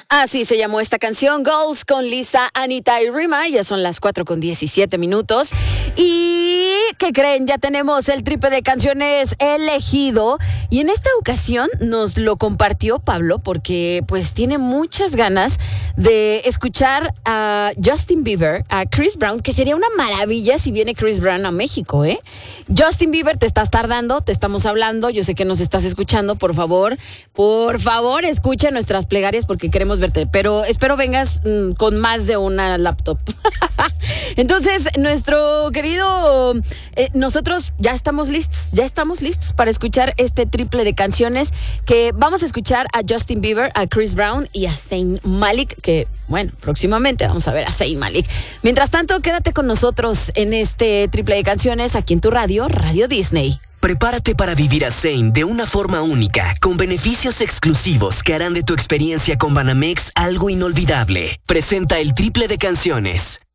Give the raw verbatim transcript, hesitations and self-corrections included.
Así se llamó esta canción, Goals, con Lisa, Anita y Rima. Ya son las cuatro con diecisiete minutos. ¿Y qué creen? Ya tenemos el triple de canciones elegido. Y en esta ocasión nos lo compartió Pablo porque pues tiene muchas ganas de escuchar a Justin Bieber, a Chris Brown, que sería una maravilla si viene Chris Brown a México, ¿eh? Justin Bieber, te estás tardando, te estamos hablando, yo sé que nos estás escuchando, por favor, por favor, escucha nuestras plegarias porque queremos verte, pero espero vengas mmm, con más de una laptop. Entonces, nuestro querido, eh, nosotros ya estamos listos, ya estamos listos para escuchar este triple de canciones que vamos a escuchar a Justin Bieber, a Chris Brown y a Zayn Malik, que, bueno, próximamente vamos a ver a Zayn Malik. Mientras tanto, quédate con nosotros en este triple de canciones aquí en tu radio, Radio Disney. Prepárate para vivir a Zayn de una forma única, con beneficios exclusivos que harán de tu experiencia con Banamex algo inolvidable. Presenta el triple de canciones.